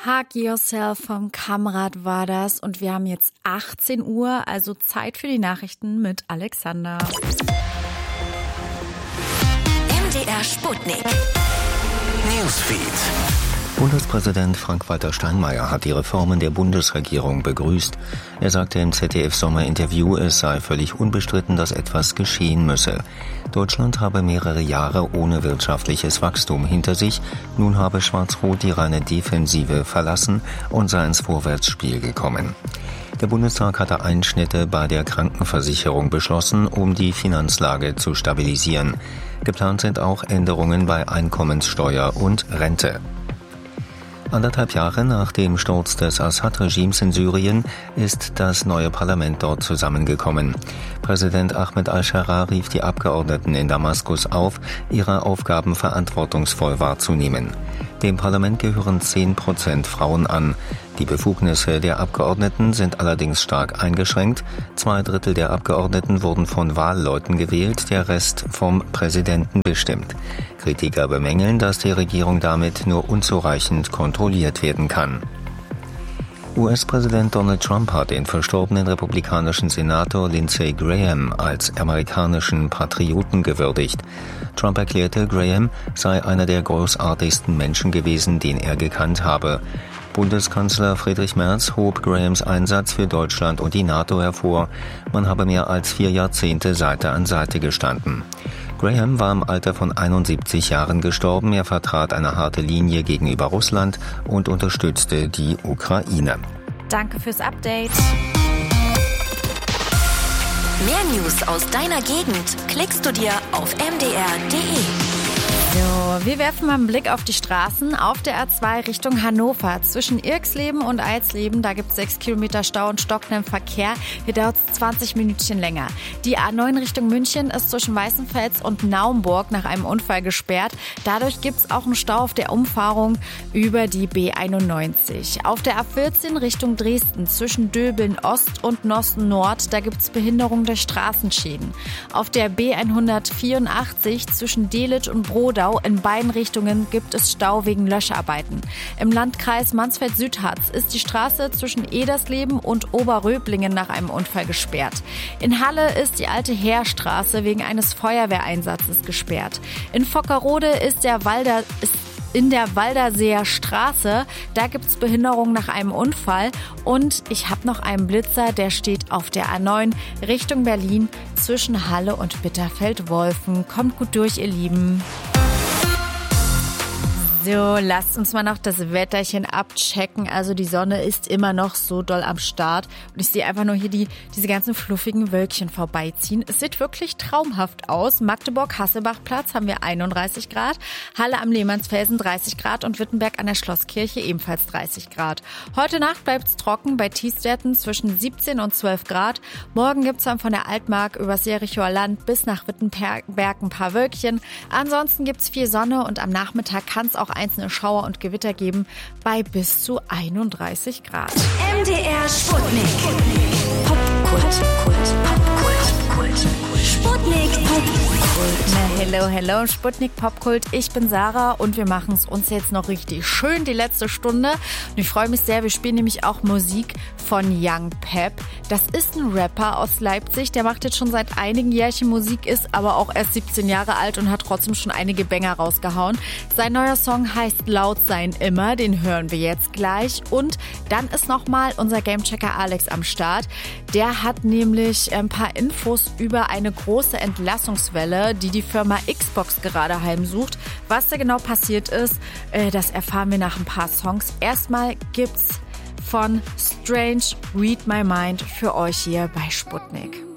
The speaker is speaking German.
Hug Yourself vom Kamrat war das und wir haben jetzt 18 Uhr, also Zeit für die Nachrichten mit Alexander. MDR Sputnik. Newsfeed. Bundespräsident Frank-Walter Steinmeier hat die Reformen der Bundesregierung begrüßt. Er sagte im ZDF-Sommerinterview, es sei völlig unbestritten, dass etwas geschehen müsse. Deutschland habe mehrere Jahre ohne wirtschaftliches Wachstum hinter sich. Nun habe Schwarz-Rot die reine Defensive verlassen und sei ins Vorwärtsspiel gekommen. Der Bundestag hatte Einschnitte bei der Krankenversicherung beschlossen, um die Finanzlage zu stabilisieren. Geplant sind auch Änderungen bei Einkommenssteuer und Rente. 1,5 Jahre nach dem Sturz des Assad-Regimes in Syrien ist das neue Parlament dort zusammengekommen. Präsident Ahmed al-Sharaa rief die Abgeordneten in Damaskus auf, ihre Aufgaben verantwortungsvoll wahrzunehmen. Dem Parlament gehören 10% Frauen an. Die Befugnisse der Abgeordneten sind allerdings stark eingeschränkt. 2/3 der Abgeordneten wurden von Wahlleuten gewählt, der Rest vom Präsidenten bestimmt. Kritiker bemängeln, dass die Regierung damit nur unzureichend kontrolliert werden kann. US-Präsident Donald Trump hat den verstorbenen republikanischen Senator Lindsey Graham als amerikanischen Patrioten gewürdigt. Trump erklärte, Graham sei einer der großartigsten Menschen gewesen, den er gekannt habe. Bundeskanzler Friedrich Merz hob Grahams Einsatz für Deutschland und die NATO hervor. Man habe mehr als 4 Jahrzehnte Seite an Seite gestanden. Graham war im Alter von 71 Jahren gestorben. Er vertrat eine harte Linie gegenüber Russland und unterstützte die Ukraine. Danke fürs Update. Mehr News aus deiner Gegend klickst du dir auf mdr.de. So, wir werfen mal einen Blick auf die Straßen auf der A2 Richtung Hannover. Zwischen Irxleben und Eisleben, da gibt es 6 Kilometer Stau und stockenden Verkehr. Hier dauert es 20 Minütchen länger. Die A9 Richtung München ist zwischen Weißenfels und Naumburg nach einem Unfall gesperrt. Dadurch gibt es auch einen Stau auf der Umfahrung über die B91. Auf der A14 Richtung Dresden zwischen Döbeln Ost und Nossen Nord, da gibt es Behinderung durch Straßenschäden. Auf der B184 zwischen Delitzsch und Brodau in beiden Richtungen gibt es Stau wegen Löscharbeiten. Im Landkreis Mansfeld-Südharz ist die Straße zwischen Edersleben und Oberröblingen nach einem Unfall gesperrt. In Halle ist die alte Heerstraße wegen eines Feuerwehreinsatzes gesperrt. In Fockerode ist in der Walderseer Straße, da gibt es Behinderung nach einem Unfall. Und ich habe noch einen Blitzer, der steht auf der A9 Richtung Berlin zwischen Halle und Bitterfeld-Wolfen. Kommt gut durch, ihr Lieben. So, lasst uns mal noch das Wetterchen abchecken. Also die Sonne ist immer noch so doll am Start. Und ich sehe einfach nur hier diese ganzen fluffigen Wölkchen vorbeiziehen. Es sieht wirklich traumhaft aus. Magdeburg-Hasselbach-Platz haben wir 31 Grad. Halle am Lehmannsfelsen 30 Grad und Wittenberg an der Schlosskirche ebenfalls 30 Grad. Heute Nacht bleibt es trocken bei Tiefstwerten zwischen 17 und 12 Grad. Morgen gibt es dann von der Altmark übers Jerichoer Land bis nach Wittenberg ein paar Wölkchen. Ansonsten gibt es viel Sonne und am Nachmittag kann es auch einzelne Schauer und Gewitter geben bei bis zu 31 Grad. MDR Sputnik. Popkult. Sputnik Popkult. Hello, Sputnik Popkult. Ich bin Sarah und wir machen es uns jetzt noch richtig schön, die letzte Stunde. Und ich freue mich sehr, wir spielen nämlich auch Musik von Young Pep. Das ist ein Rapper aus Leipzig, der macht jetzt schon seit einigen Jährchen Musik, ist aber auch erst 17 Jahre alt und hat trotzdem schon einige Banger rausgehauen. Sein neuer Song heißt Laut sein immer, den hören wir jetzt gleich. Und dann ist nochmal unser Gamechecker Alex am Start. Der hat nämlich ein paar Infos über eine große Entlassungswelle, die Firma Xbox gerade heimsucht. Was da genau passiert ist, das erfahren wir nach ein paar Songs. Erstmal gibt's von Strange Read My Mind für euch hier bei Sputnik.